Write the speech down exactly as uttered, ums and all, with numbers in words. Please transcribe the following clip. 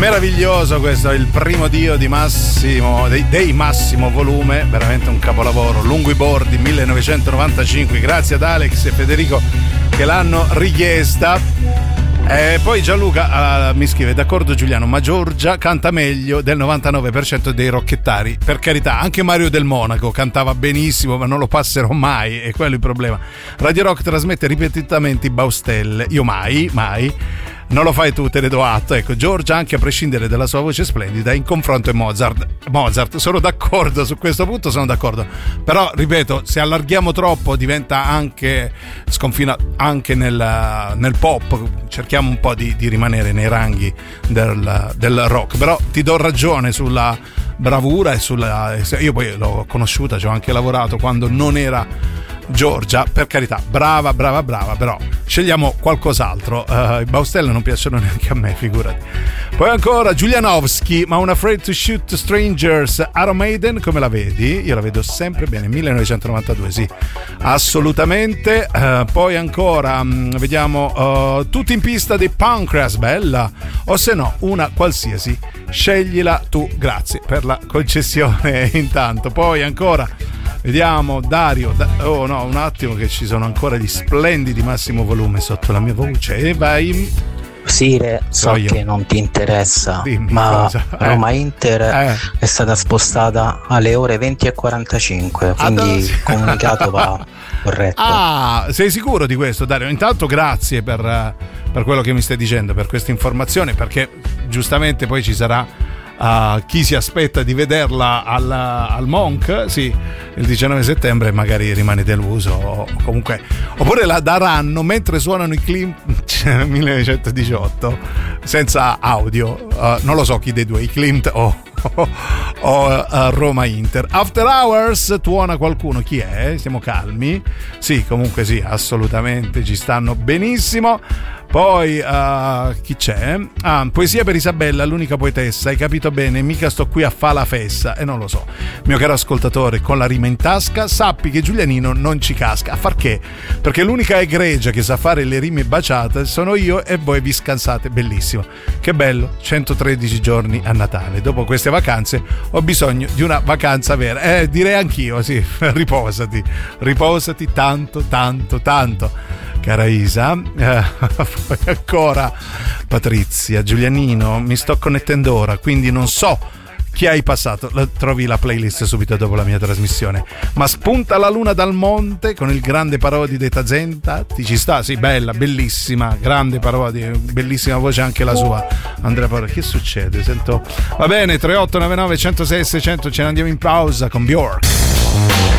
Meraviglioso questo, il primo dio di Massimo, dei, dei Massimo Volume, veramente un capolavoro. Lungo i bordi, millenovecentonovantacinque. Grazie ad Alex e Federico che l'hanno richiesta. E poi Gianluca uh, mi scrive: d'accordo Giuliano, ma Giorgia canta meglio del novantanove per cento dei rocchettari. Per carità, anche Mario Del Monaco cantava benissimo, ma non lo passerò mai, e quello è il problema. Radio Rock trasmette ripetutamente i Baustelle, io mai, mai. Non lo fai tu, te ne do atto. Ecco, Giorgia, anche a prescindere dalla sua voce splendida, in confronto è Mozart. Mozart, sono d'accordo su questo punto, sono d'accordo. Però, ripeto, se allarghiamo troppo diventa anche, sconfina anche nel, nel pop. Cerchiamo un po' di, di rimanere nei ranghi del, del rock. Però ti do ragione sulla bravura e sulla... Io poi l'ho conosciuta, ci ho anche lavorato quando non era Giorgia, per carità, brava, brava, brava, però scegliamo qualcos'altro. Uh, I Baustelle non piacciono neanche a me, figurati. Poi ancora Giulianowski, ma un Afraid to Shoot Strangers, Iron Maiden, come la vedi? Io la vedo sempre bene, millenovecentonovantadue, sì, assolutamente. Uh, poi ancora, um, vediamo, uh, Tutti in pista dei Pancreas, bella, o se no, una qualsiasi, sceglila tu, grazie per la concessione intanto. Poi ancora, vediamo Dario, da- oh no, un attimo che ci sono ancora gli splendidi Massimo Volume sotto la mia voce, e vai. Sì, re, so, so che non ti interessa, Dimmi ma cosa. Roma eh. Inter eh. è stata spostata alle ore venti e quarantacinque, quindi il comunicato va corretto. Ah, sei sicuro di questo, Dario? Intanto grazie per, per quello che mi stai dicendo, per questa informazione, perché giustamente poi ci sarà Uh, chi si aspetta di vederla al, al Monk, sì, il diciannove settembre, magari rimane deluso, o comunque, oppure la daranno mentre suonano i Klimt millenovecentodiciotto senza audio, uh, non lo so chi dei due, i Klimt o, o, o uh, Roma Inter. After Hours tuona qualcuno, chi è? Siamo calmi? Sì, comunque sì, assolutamente, ci stanno benissimo. Poi uh, chi c'è? Ah, poesia per Isabella, l'unica poetessa, hai capito bene, mica sto qui a fa la fessa, e eh, non lo so. Mio caro ascoltatore, con la rima in tasca, sappi che Giulianino non ci casca. A far che? Perché l'unica egregia che sa fare le rime baciate sono io e voi vi scansate, bellissimo. Che bello, centotredici giorni a Natale. Dopo queste vacanze ho bisogno di una vacanza vera. Eh, direi anch'io, sì, riposati, riposati tanto, tanto, tanto. Cara Isa, eh, poi ancora Patrizia, Giulianino, mi sto connettendo ora, quindi non so chi hai passato, trovi la playlist subito dopo la mia trasmissione. Ma spunta la luna dal monte con il grande Parodi de Tazenta, ti ci sta? Sì, bella, bellissima, grande Parodi, bellissima voce anche la sua. Andrea Parodi, che succede? Sento... Va bene, tre otto nove nove uno zero sei sei zero zero, ce ne andiamo in pausa con Bjork.